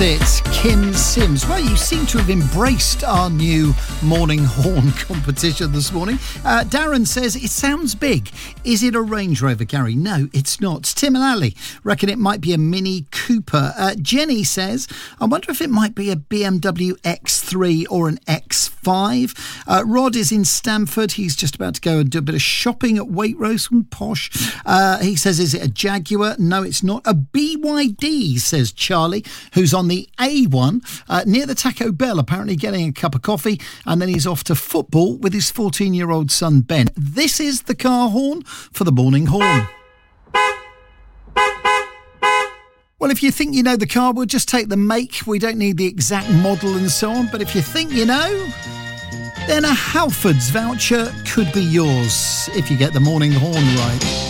it, Kim Sims. Well, you seem to have embraced our new morning horn competition this morning. Darren says, it sounds big. Is it a Range Rover, Gary? No, it's not. Tim and Ali reckon it might be a Mini Cooper. Jenny says, I wonder if it might be a BMW X3 or an X5. Rod is in Stamford. He's just about to go and do a bit of shopping at Waitrose. Posh. He says, is it a Jaguar? No, it's not. A BYD, says Charlie, who's on the A1 near the Taco Bell, apparently getting a cup of coffee, and then he's off to football with his 14-year-old son Ben. This is the car horn for the morning horn. Well, if you think you know the car, we'll just take the make. We don't need the exact model and so on, but if you think you know, then a Halfords voucher could be yours if you get the morning horn right.